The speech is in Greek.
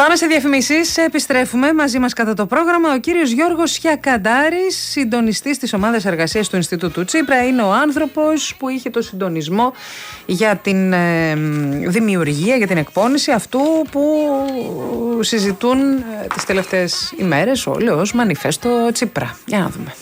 Πάμε σε διαφημίσεις, επιστρέφουμε. Μαζί μας κατά το πρόγραμμα ο κύριος Γιώργος Χιακαντάρης, συντονιστής της ομάδας εργασίας του Ινστιτούτου Τσίπρα. Είναι ο άνθρωπος που είχε το συντονισμό για την δημιουργία, για την εκπόνηση αυτού που συζητούν τις τελευταίες ημέρες όλοι ως μανιφέστο Τσίπρα. Για να δούμε.